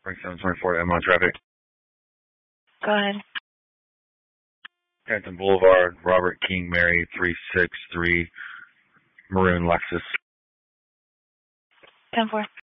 724 M on traffic. Go ahead. Hampton Boulevard, Robert King Mary, 363, maroon Lexus. 10-4.